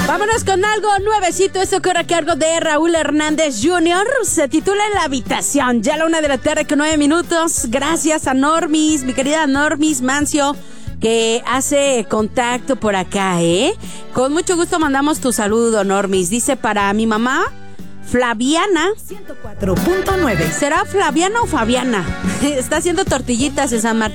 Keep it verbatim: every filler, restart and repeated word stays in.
Vámonos con algo nuevecito. Esto corre a cargo de Raúl Hernández junior Se titula En la habitación. Ya a la una de la tarde con nueve minutos. Gracias a Normis, mi querida Normis Mancio, que hace contacto por acá, ¿eh? Con mucho gusto mandamos tu saludo, Normis. Dice para mi mamá, Flaviana. ciento cuatro punto nueve. ¿Será Flaviana o Fabiana? Está haciendo tortillitas en San Martín.